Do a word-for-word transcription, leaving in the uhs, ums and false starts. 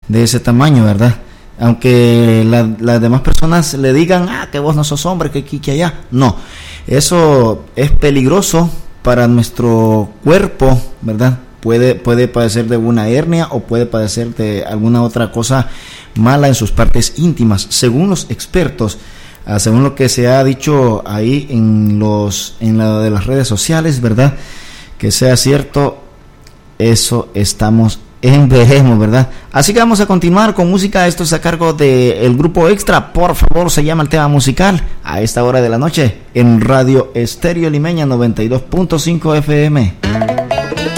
de ese tamaño, ¿verdad? Aunque la, las demás personas le digan, ah, que vos no sos hombre, que aquí, que allá. No, eso es peligroso para nuestro cuerpo, ¿verdad? Puede, puede padecer de una hernia o puede padecer de alguna otra cosa mala en sus partes íntimas, según los expertos, uh, según lo que se ha dicho ahí en los en la de las redes sociales, ¿verdad? Que sea cierto, eso estamos en veremos, ¿verdad? Así que vamos a continuar con música. Esto es a cargo del grupo Extra. Por favor, se llama el tema musical a esta hora de la noche en Radio Estéreo Limeña noventa y dos punto cinco F M.